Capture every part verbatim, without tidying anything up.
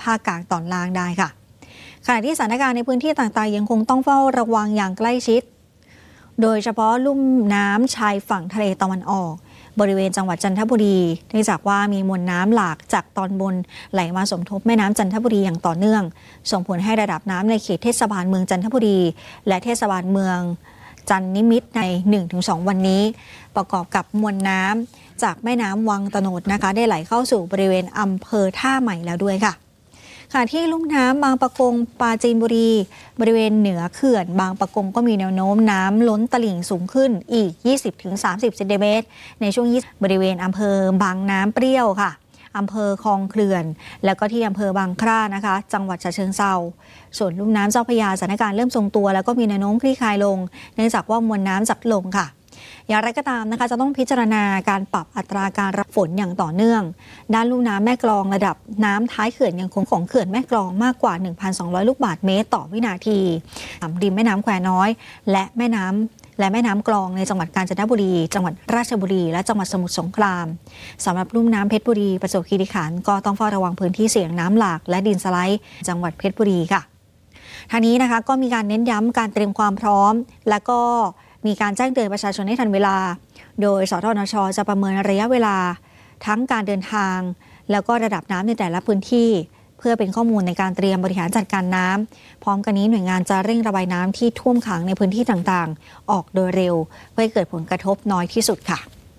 ภาคกลางตอนล่างได้ค่ะขณะที่สถานการณ์ในพื้นที่ต่างๆยังคงต้องเฝ้าระวังอย่างใกล้ชิดโดยเฉพาะลุ่มน้ำชายฝั่งทะเลตะวันออกบริเวณจังหวัดจันทบุรีเนื่องจากว่ามีมวลน้ำหลากจากตอนบนไหลมาสมทบแม่น้ำจันทบุรีอย่างต่อเนื่องส่งผลให้ระดับน้ำในเขตเทศบาลเมืองจันทบุรีและเทศบาลเมืองจันนิมิตรใน หนึ่งถึงสอง วันนี้ประกอบกับมวลน้ำจากแม่น้ำวังตโนดนะคะได้ไหลเข้าสู่บริเวณอำเภอท่าใหม่แล้วด้วยค่ะขณะที่ลุ่มน้ำบางปะกงปราจีนบุรีบริเวณเหนือเขื่อนบางปะกงก็มีแนวโน้มน้ำล้นตลิ่งสูงขึ้นอีก ยี่สิบถึงสามสิบ เซนติเมตรในช่วงบริเวณอำเภอบางน้ำเปรี้ยวค่ะอำเภอคลองเขื่อนแล้วก็ที่อำเภอบางคร่านะคะจังหวัดฉะเชิงเทราส่วนลุ่มน้ำเจ้าพระยาสถานการณ์เริ่มทรงตัวแล้วก็มีแนวโน้มคลี่คลายลงเนื่องจากว่ามวลน้ำจัดลงค่ะอย่างไรก็ตามนะคะจะต้องพิจารณาการปรับอัตราการรับฝนอย่างต่อเนื่องด้านลุ่มน้ำแม่กลองระดับน้ำท้ายเขื่อนยังคงของเขื่อนแม่กลองมากกว่า หนึ่งพันสองร้อย ลูกบาศก์เมตรต่อวินาทีริมแม่น้ำแควน้อยและแม่น้ำและแม่น้ำกลองในจังหวัดกาญจนบุรีจังหวัดราชบุรีและจังหวัดสมุทรสงครามสำหรับลุ่มน้ำเพชรบุรีประจวบคีรีขันธ์ก็ต้องเฝ้าระวังพื้นที่เสี่ยงน้ำหลากและดินสไลด์จังหวัดเพชรบุรีค่ะทางนี้นะคะก็มีการเน้นย้ำการเตรียมความพร้อมและก็มีการแจ้งเตือนประชาชนให้ทันเวลาโดยสทนช.จะประเมินระยะเวลาทั้งการเดินทางแล้วก็ระดับน้ำในแต่ละพื้นที่เพื่อเป็นข้อมูลในการเตรียมบริหารจัดการน้ำพร้อมกันนี้หน่วยงานจะเร่งระบายน้ำที่ท่วมขังในพื้นที่ต่างๆออกโดยเร็วเพื่อให้เกิดผลกระทบน้อยที่สุดค่ะ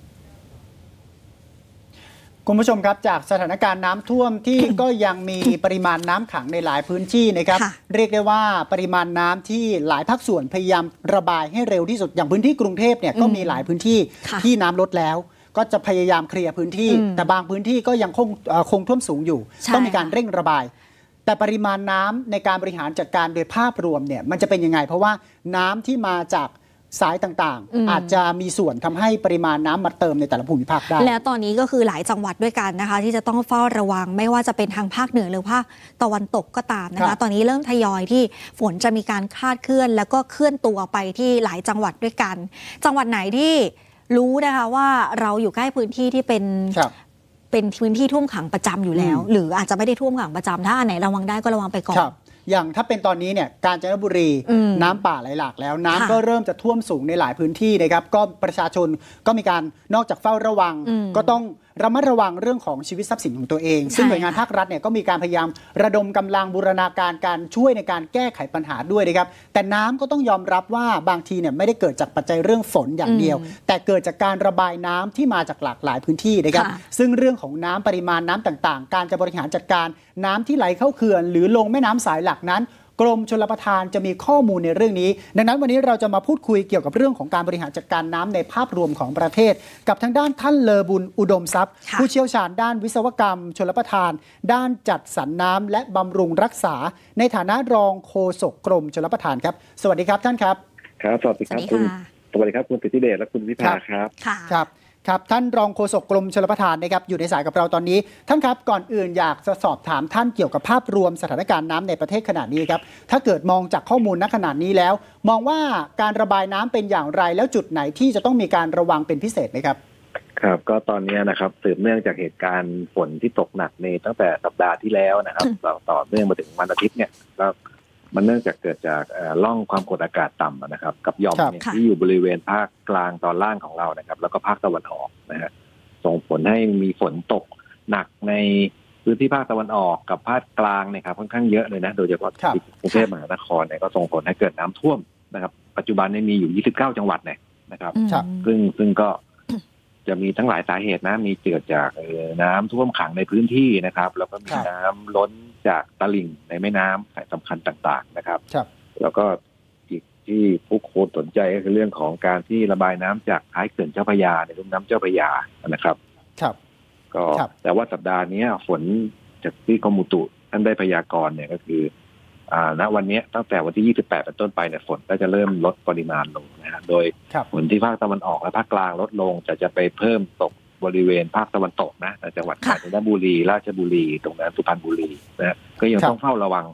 คุณผู้ชมครับจากสถานการณ์น้ำท่วมที่ ก็ยังมีปริมาณน้ำขังในหลายพื้นที่นะครับเรียกได้ว่าปริมาณน้ำที่หลายภาคส่วนพยายามระบายให้เร็วที่สุดอย่างพื้นที่กรุงเทพเนี่ยก็มีหลายพื้นที่ที่น้ำลดแล้วก็จะพยายามเคลียร์พื้นที่แต่บางพื้นที่ก็ยังคงคงท่วมสูงอยู่ต้องมีการเร่งระบายแต่ปริมาณน้ำในการบริหารจัดการโดยภาพรวมเนี่ยมันจะเป็นยังไงเพราะว่าน้ำที่มาจากสายต่างๆ อ, อาจจะมีส่วนทำให้ปริมาณน้ำมาเติมในแต่ละภูมิภาคได้แล้วตอนนี้ก็คือหลายจังหวัดด้วยกันนะคะที่จะต้องเฝ้าระวังไม่ว่าจะเป็นทางภาคเหนือหรือภาคตะวันตกก็ตามนะคะตอนนี้เริ่มทยอยที่ฝนจะมีการคลาดเคลื่อนแล้วก็เคลื่อนตัวไปที่หลายจังหวัดด้วยกันจังหวัดไหนที่รู้นะคะว่าเราอยู่ใกล้พื้นที่ที่เป็นเป็นพื้นที่ท่วมขังประจำอยู่แล้วหรืออาจจะไม่ได้ท่วมขังประจำถ้าอันไหนระวังได้ก็ระวังไปก่อนอย่างถ้าเป็นตอนนี้เนี่ยกาญจนบุรีน้ำป่าไหลหลากแล้วน้ำก็เริ่มจะท่วมสูงในหลายพื้นที่นะครับก็ประชาชนก็มีการนอกจากเฝ้าระวังก็ต้องระมัดระวังเรื่องของชีวิตทรัพย์สินของตัวเองซึ่งหน่วยงานภาครัฐเนี่ยก็มีการพยายามระดมกำลังบูรณาการการช่วยในการแก้ไขปัญหาด้วยนะครับแต่น้ำก็ต้องยอมรับว่าบางทีเนี่ยไม่ได้เกิดจากปัจจัยเรื่องฝนอย่างเดียวแต่เกิดจากการระบายน้ำที่มาจากหลากหลายพื้นที่นะครับซึ่งเรื่องของน้ำปริมาณน้ำต่างๆการจะบริหารจัดการน้ำที่ไหลเข้าเขื่อนหรือลงแม่น้ำสายหลักนั้นกรมชลประทานจะมีข้อมูลในเรื่องนี้ดังนั้นวันนี้เราจะมาพูดคุยเกี่ยวกับเรื่องของการบริหารจัดการน้ำในภาพรวมของประเทศกับทางด้านท่านเลอบุญอุดมทรัพย์ผู้เชี่ยวชาญด้านวิศวกรรมชลประทานด้านจัดสรรน้ำและบำรุงรักษาในฐานะรองโฆษกกรมชลประทานครับสวัสดีครับท่านครับครับสวัสดีครับคุณสวัสดีครับคุณปิติเดชและคุณวิภาครับครับครับท่านรองโฆษกกรมชลประทานนะครับอยู่ในสายกับเราตอนนี้ท่านครับก่อนอื่นอยากจะสอบถามท่านเกี่ยวกับภาพรวมสถานการณ์น้ำในประเทศขณะนี้ครับถ้าเกิดมองจากข้อมูลณขณะนี้แล้วมองว่าการระบายน้ำเป็นอย่างไรแล้วจุดไหนที่จะต้องมีการระวังเป็นพิเศษไหมครับครับก็ตอนนี้นะครับสืบเนื่องจากเหตุการณ์ฝนที่ตกหนักในตั้งแต่สัปดาห์ที่แล้วนะครับต่อเนื่องมาถึงวันอาทิตย์เนี่ยแล้วมันเนื่องจากเกิดจากร่องความกดอากาศต่ำนะครับกับหย่อมเนี่ยที่อยู่บริเวณภาคกลางตอนล่างของเรานะครับแล้วก็ภาคตะวันออกนะฮะส่งผลให้มีฝนตกหนักในพื้นที่ภาคตะวันออกกับภาคกลางนะครับค่อนข้างเยอะเลยนะโดยเฉพาะกรุงเทพมหานครเนี่ยก็ส่งผลให้เกิดน้ำท่วมนะครับปัจจุบันนี้มีอยู่ยี่สิบเก้าจังหวัดเนี่ยนะครับซึ่งซึ่งก็จะมีทั้งหลายสาเหตุนะมีเกิดจากน้ำท่วมขังในพื้นที่นะครับแล้วก็มีน้ำล้นจากตลิ่งในแม่น้ำสายสำคัญต่างๆนะครับแล้วก็อีกที่ผู้คนสนใจก็คือเรื่องของการที่ระบายน้ำจากท้ายเขื่อนเจ้าพระยาในลุ่มน้ำเจ้าพระยานะครับครับก็แต่ว่าสัปดาห์นี้ฝนจากที่กรมอุตุท่านได้พยากรณ์เนี่ยก็คืออ่าณวันนี้ตั้งแต่วันที่ยี่สิบแปดเป็นต้นไปเนี่ยฝนก็จะเริ่มลดปริมาณลงนะฮะโดยฝนที่ภาคตะวันออกและภาคกลางลดลงจะจะไปเพิ่มตกบริเวณภาคตะวันตกนะจังหวัดกาญจนบุรีราชบุรีตรงนั้นสุพรรณบุรีนะก็ยังต้องเฝ้าระวัง